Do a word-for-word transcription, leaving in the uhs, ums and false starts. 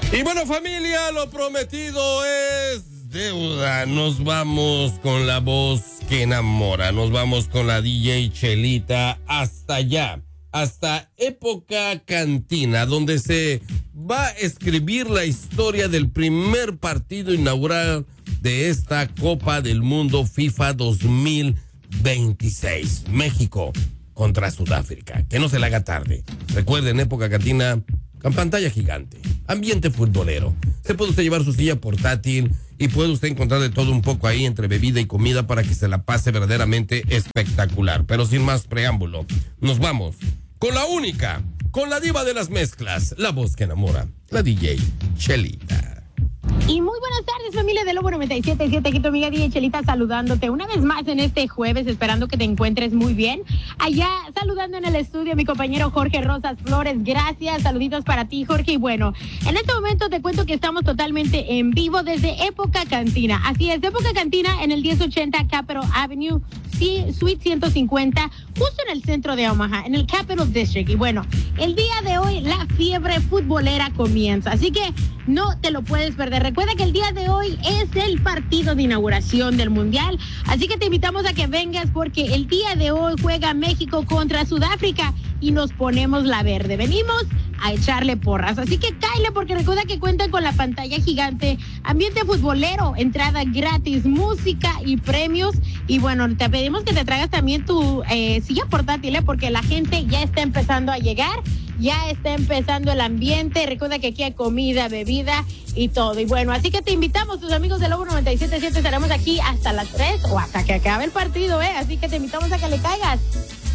Y bueno, familia, lo prometido es deuda. Nos vamos con la voz que enamora. Nos vamos con la D J Chelita hasta allá, hasta época cantina, donde se va a escribir la historia del primer partido inaugural de esta Copa del Mundo FIFA dos mil veintiséis. México contra Sudáfrica. Que no se le haga tarde. Recuerden, época cantina, con pantalla gigante, ambiente futbolero. Se puede usted llevar su silla portátil y puede usted encontrar de todo un poco ahí entre bebida y comida para que se la pase verdaderamente espectacular. Pero sin más preámbulo, nos vamos con la única, con la diva de las mezclas, la voz que enamora, la D J Chelita. Y muy buenas tardes, familia de Lobo noventa y siete punto siete, aquí tu amiga D J Chelita saludándote una vez más en este jueves, esperando que te encuentres muy bien. Allá saludando en el estudio mi compañero Jorge Rosas Flores, gracias, saluditos para ti, Jorge. Y bueno, en este momento te cuento que estamos totalmente en vivo desde Época Cantina. Así es, Época Cantina en el diez ochenta Capitol Avenue, sí, Suite ciento cincuenta, justo en el centro de Omaha, en el Capital District. Y bueno, el día de hoy la fiebre futbolera comienza, así que no te lo puedes perder. Recuerda que el día de hoy es el partido de inauguración del Mundial, así que te invitamos a que vengas porque el día de hoy juega México contra Sudáfrica y nos ponemos la verde. Venimos a echarle porras, así que cáele porque recuerda que cuentan con la pantalla gigante, ambiente futbolero, entrada gratis, música y premios. Y bueno, te pedimos que te traigas también tu eh, silla portátil, ¿eh? Porque la gente ya está empezando a llegar, ya está empezando el ambiente. Recuerda que aquí hay comida, bebida y todo. Y bueno, así que te invitamos, tus amigos de Lobo noventa y siete punto siete, estaremos aquí hasta las tres o hasta que acabe el partido, ¿eh? Así que te invitamos a que le caigas.